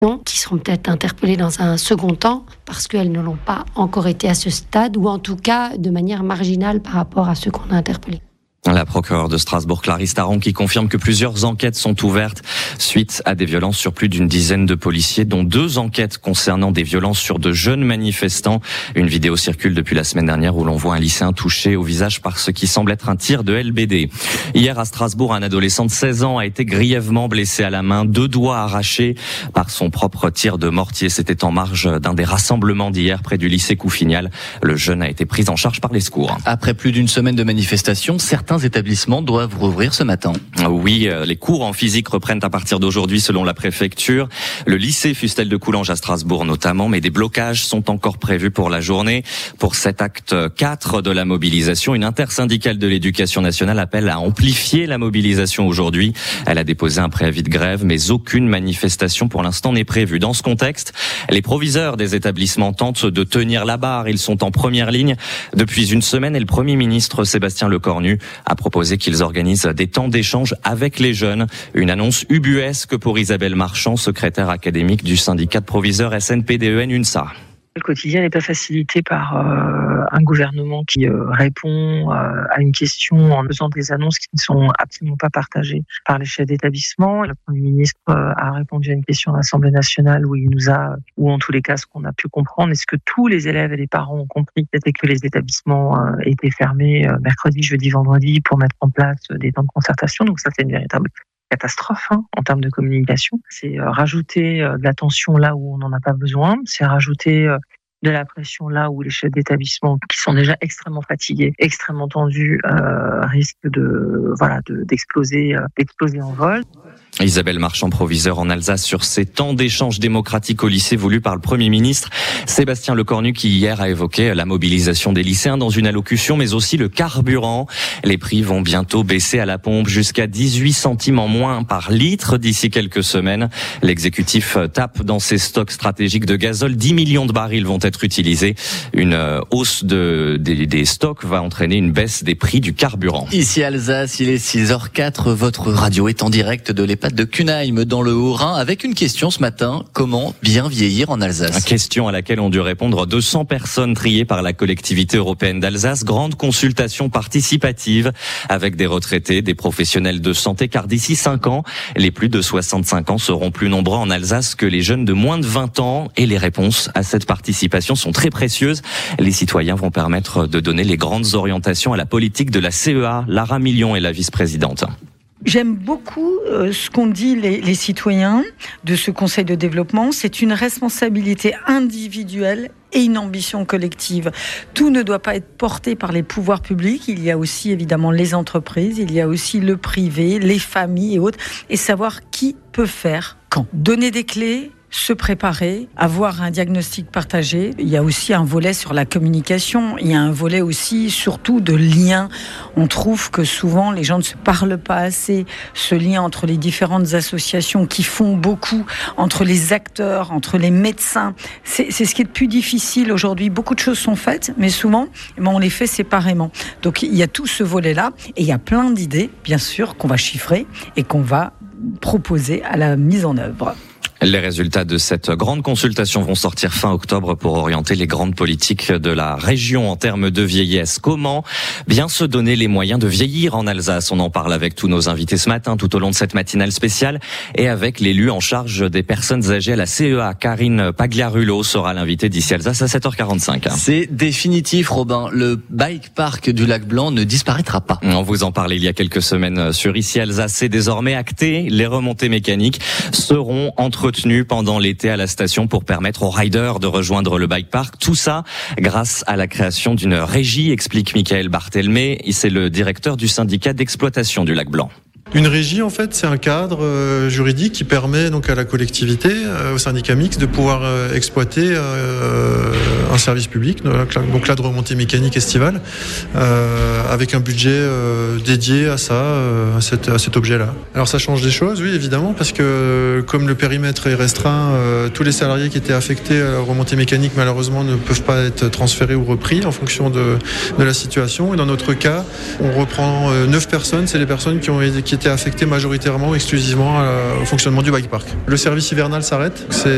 qui seront peut-être interpellées dans un second temps parce qu'elles ne l'ont pas encore été à ce stade ou en tout cas de manière marginale par rapport à ceux qu'on a interpellés. La procureure de Strasbourg, Clarisse Taron, qui confirme que plusieurs enquêtes sont ouvertes suite à des violences sur plus d'une dizaine de policiers, dont 2 enquêtes concernant des violences sur de jeunes manifestants. Une vidéo circule depuis la semaine dernière où l'on voit un lycéen touché au visage par ce qui semble être un tir de LBD. Hier à Strasbourg, un adolescent de 16 ans a été grièvement blessé à la main, 2 doigts arrachés par son propre tir de mortier. C'était en marge d'un des rassemblements d'hier près du lycée Couffignal. Le jeune a été pris en charge par les secours. Après plus d'une semaine de manifestations, certains établissements doivent rouvrir ce matin. Oui, les cours en physique reprennent à partir d'aujourd'hui selon la préfecture. Le lycée Fustel de Coulanges à Strasbourg notamment, mais des blocages sont encore prévus pour la journée. Pour cet acte 4 de la mobilisation, une intersyndicale de l'éducation nationale appelle à amplifier la mobilisation aujourd'hui. Elle a déposé un préavis de grève, mais aucune manifestation pour l'instant n'est prévue. Dans ce contexte, les proviseurs des établissements tentent de tenir la barre. Ils sont en première ligne depuis une semaine et le Premier ministre Sébastien Lecornu a proposé qu'ils organisent des temps d'échange avec les jeunes. Une annonce ubuesque pour Isabelle Marchand, secrétaire académique du syndicat de proviseurs SNPDEN-UNSA. Le quotidien n'est pas facilité par un gouvernement qui répond à une question en faisant des annonces qui ne sont absolument pas partagées par les chefs d'établissement. Le Premier ministre a répondu à une question à l'Assemblée nationale où il nous a, ou en tous les cas ce qu'on a pu comprendre, est-ce que tous les élèves et les parents ont compris c'était que les établissements étaient fermés mercredi, jeudi, vendredi pour mettre en place des temps de concertation. Donc ça c'est une véritable catastrophe en termes de communication. C'est rajouter de la tension là où on n'en a pas besoin. C'est rajouter de la pression là où les chefs d'établissement, qui sont déjà extrêmement fatigués, extrêmement tendus, risquent d'exploser en vol. Isabelle Marchand, proviseur en Alsace, sur ces temps d'échange démocratique au lycée voulus par le Premier ministre. Sébastien Lecornu qui hier a évoqué la mobilisation des lycéens dans une allocution, mais aussi le carburant. Les prix vont bientôt baisser à la pompe jusqu'à 18 centimes en moins par litre d'ici quelques semaines. L'exécutif tape dans ses stocks stratégiques de gazole. 10 millions de barils vont être utilisés. Une hausse des stocks va entraîner une baisse des prix du carburant. Ici Alsace, il est 6h04. Votre radio est en direct de l'EHPAD de Cunheim dans le Haut-Rhin avec une question ce matin: comment bien vieillir en Alsace? Question à laquelle ont dû répondre 200 personnes triées par la collectivité européenne d'Alsace. Grande consultation participative avec des retraités, des professionnels de santé, car d'ici 5 ans, les plus de 65 ans seront plus nombreux en Alsace que les jeunes de moins de 20 ans. Et les réponses à cette participation sont très précieuses. Les citoyens vont permettre de donner les grandes orientations à la politique de la CEA. Lara Million est la vice-présidente. J'aime beaucoup ce qu'ont dit les citoyens de ce conseil de développement. C'est une responsabilité individuelle et une ambition collective. Tout ne doit pas être porté par les pouvoirs publics. Il y a aussi évidemment les entreprises, il y a aussi le privé, les familles et autres. Et savoir qui peut faire quand. Donner des clés, se préparer, avoir un diagnostic partagé. Il y a aussi un volet sur la communication. Il y a un volet aussi, surtout, de lien. On trouve que souvent, les gens ne se parlent pas assez. Ce lien entre les différentes associations qui font beaucoup, entre les acteurs, entre les médecins. C'est ce qui est le plus difficile aujourd'hui. Beaucoup de choses sont faites, mais souvent, on les fait séparément. Donc, il y a tout ce volet-là. Et il y a plein d'idées, bien sûr, qu'on va chiffrer et qu'on va proposer à la mise en œuvre. Les résultats de cette grande consultation vont sortir fin octobre pour orienter les grandes politiques de la région en termes de vieillesse. Comment bien se donner les moyens de vieillir en Alsace? On en parle avec tous nos invités ce matin, tout au long de cette matinale spéciale, et avec l'élu en charge des personnes âgées à la CEA, Karine Pagliarulo, sera l'invitée d'ici Alsace à 7h45. C'est définitif, Robin. Le bike park du Lac Blanc ne disparaîtra pas. On vous en parlait il y a quelques semaines sur Ici Alsace. C'est désormais acté. Les remontées mécaniques seront entretenues pendant l'été à la station pour permettre aux riders de rejoindre le bike park. Tout ça grâce à la création d'une régie, explique Michael Barthelmé. C'est le directeur du syndicat d'exploitation du Lac Blanc. Une régie, en fait, c'est un cadre juridique qui permet donc à la collectivité, au syndicat mixte, de pouvoir exploiter un service public, donc là de remontée mécanique estivale, avec un budget dédié à ça, à cet objet-là. Alors ça change des choses, oui, évidemment, parce que comme le périmètre est restreint, tous les salariés qui étaient affectés à la remontée mécanique, malheureusement, ne peuvent pas être transférés ou repris en fonction de la situation. Et dans notre cas, on reprend 9 personnes, c'est les personnes qui étaient affectées majoritairement ou exclusivement au fonctionnement du bike park. Le service hivernal s'arrête, c'est